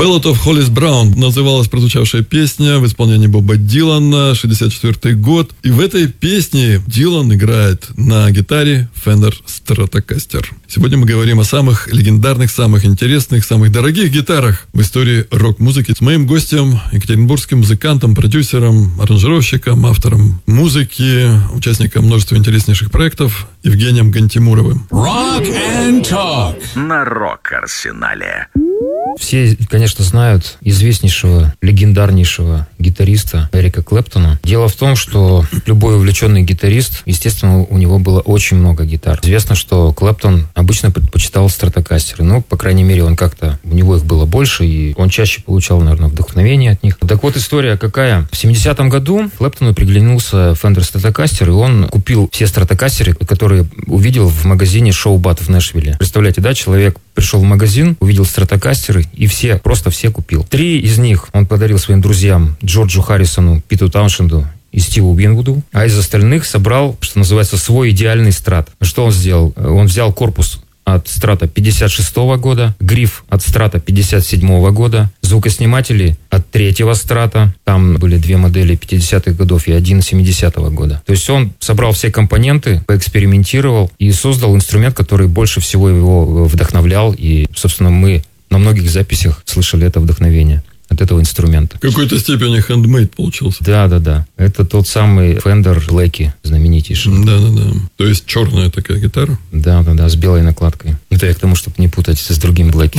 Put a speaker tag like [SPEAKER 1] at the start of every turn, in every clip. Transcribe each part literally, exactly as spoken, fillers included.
[SPEAKER 1] Ballad of Hollis Brown называлась прозвучавшая песня в исполнении Боба Дилана, шестьдесят четвёртый год. И в этой песне Дилан играет на гитаре Fender Stratocaster. Сегодня мы говорим о самых легендарных, самых интересных, самых дорогих гитарах в истории рок-музыки с моим гостем, екатеринбургским музыкантом, продюсером, аранжировщиком, автором музыки, участником множества интереснейших проектов Евгением Гантимуровым.
[SPEAKER 2] Rock and Talk
[SPEAKER 3] на Рок-Арсенале.
[SPEAKER 4] Все, конечно, знают известнейшего, легендарнейшего гитариста Эрика Клэптона. Дело в том, что любой увлеченный гитарист, естественно, у него было очень много гитар. Известно, что Клэптон обычно предпочитал стратокастеры. Ну, по крайней мере, он как-то, у него их было больше, и он чаще получал, наверное, вдохновение от них. Так вот, история какая. В семидесятом году Клэптону приглянулся Fender Stratocaster, и он купил все стратокастеры, которые увидел в магазине Show Bat в Нэшвилле. Представляете, да, человек пришел в магазин, увидел стратокастеры, и все, просто все купил. Три из них он подарил своим друзьям: Джорджу Харрисону, Питу Тауншенду и Стиву Уинвуду. А из остальных собрал, что называется, свой идеальный страт. Что он сделал? Он взял корпус от страта пятьдесят шестого года, гриф от страта пятьдесят седьмого года, звукосниматели от третьего страта, там были две модели пятидесятых годов и один семидесятого года. То есть он собрал все компоненты, поэкспериментировал и создал инструмент, который больше всего его вдохновлял, и, собственно, мы на многих записях слышали это вдохновение от этого инструмента.
[SPEAKER 1] В какой-то степени хендмейд получился.
[SPEAKER 4] Да, да, да. Это тот самый Fender Blackie, знаменитейший.
[SPEAKER 1] Да, да, да. То есть черная такая гитара?
[SPEAKER 4] Да, да, да, с белой накладкой. Это я к тому, чтобы не путать с другим Blackie.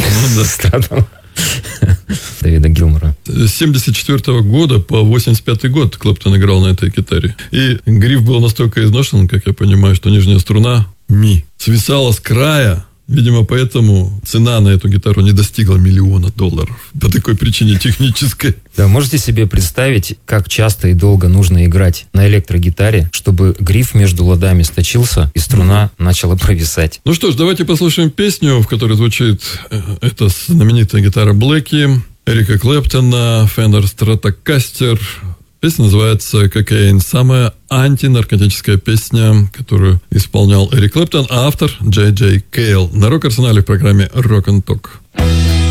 [SPEAKER 1] Ну да.
[SPEAKER 4] Дэвида Гилмора.
[SPEAKER 1] С семьдесят четвёртого года по восемьдесят пятый год Клэптон играл на этой гитаре. И гриф был настолько изношен, как я понимаю, что нижняя струна ми свисала с края. Видимо, поэтому цена на эту гитару не достигла миллиона долларов. По такой причине технической.
[SPEAKER 4] Да, можете себе представить, как часто и долго нужно играть на электрогитаре, чтобы гриф между ладами сточился и струна mm-hmm. начала провисать.
[SPEAKER 1] Ну что ж, давайте послушаем песню, в которой звучит эта знаменитая гитара Blackie, Эрика Клэптона, Fender Stratocaster. Песня называется «Кокаин». Самая антинаркотическая песня, которую исполнял Эрик Клэптон, а автор Джей Джей Кейл. На Рок-Арсенале в программе Rock and Talk.